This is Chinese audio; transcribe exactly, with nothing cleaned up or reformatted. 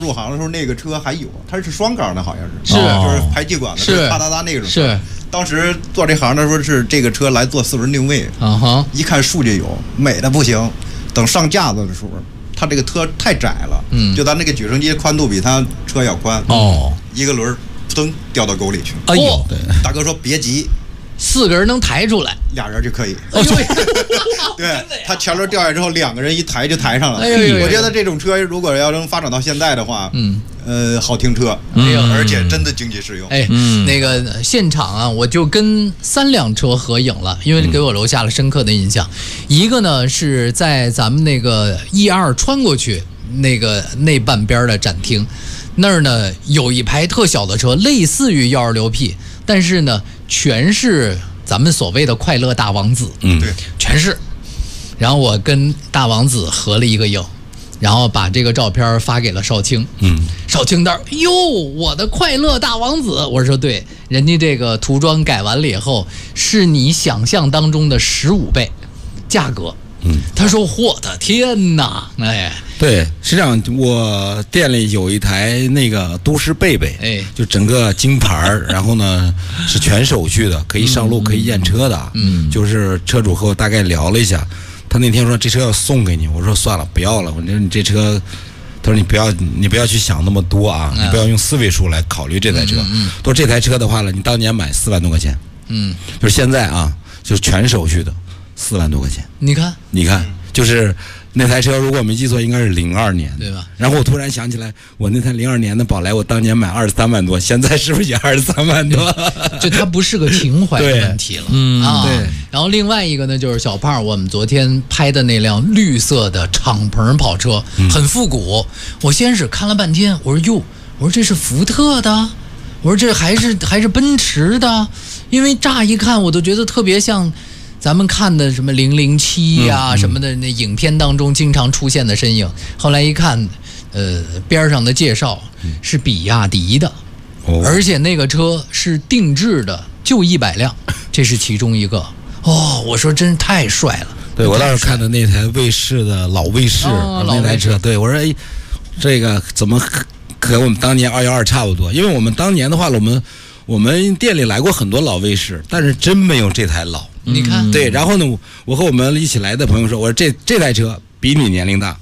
入行的时候那个车还有，它是双缸的，好像是， 是就是排气管子， 是哒哒哒那种。 是。 当时做这行的时候是这个车来做四轮定位， 啊哈， 一看数据有，美的不行。等上架子的时候，它这个车太窄了，嗯，就咱那个举升机宽度比它车要宽， 哦， 一个轮噔掉到沟里去了。 哎呦， 对，大哥说别急。 四个人能抬出来， 俩人就可以。 哎呦， 对，他前轮掉下之后，两个人一抬就抬上了。 哎呦， 我觉得这种车如果要能发展到现在的话，嗯，呃，好停车， 嗯， 而且真的经济适用。 哎，嗯，那个现场啊，我就跟三辆车合影了，因为给我留下了深刻的印象。嗯、一个呢是在咱们那个一二穿过去那个那半边的展厅，那儿呢有一排特小的车，类似于幺二六 P。但是呢，全是咱们所谓的快乐大王子， 嗯，对， 全是。然后我跟大王子合了一个影，然后把这个照片发给了少卿，嗯，少卿道：“哟，我的快乐大王子。”我说：“对，人家这个涂装改完了以后，是你想象当中的十五倍价格。”嗯，他说：“我的天哪！”哎， 对，是这样。我店里有一台那个都市贝贝，哎，就整个金牌，然后呢是全手续的，可以上路，可以验车的。嗯，就是车主和我大概聊了一下，他那天说这车要送给你，我说算了，不要了。我说你这车，他说你不要，你不要去想那么多啊，你不要用四位数来考虑这台车。嗯，说这台车的话呢，你当年买四万多块钱，嗯，就是现在啊，就是全手续的。四万多块钱， 你看， 你看，就是那台车，如果我没记错，应该是零二年， 对吧？ 然后我突然想起来，我那台零二年的宝来，我当年买二十三万多，现在是不是也二十三万多？ 就它不是个情怀的问题了， 嗯啊， 对。 然后另外一个呢，就是小胖，我们昨天拍的那辆绿色的敞篷跑车，很复古。我先是看了半天，我说哟，我说这是福特的，我说这还是还是奔驰的，因为乍一看我都觉得特别像。咱们看的什么零零七呀什么的，那影片当中经常出现的身影。后来一看，呃，边上的介绍是比亚迪的，哦、而且那个车是定制的，就一百辆，这是其中一个。哦，我说真太帅了。 对，我当时看的那台卫士的老卫士、哦、那台车，对我说，哎，这个怎么和我们当年二幺二差不多？因为我们当年的话，我们我们店里来过很多老卫士，但是真没有这台老。 你看， 对，然后呢，我和我们一起来的朋友说，我说这这台车比你年龄大，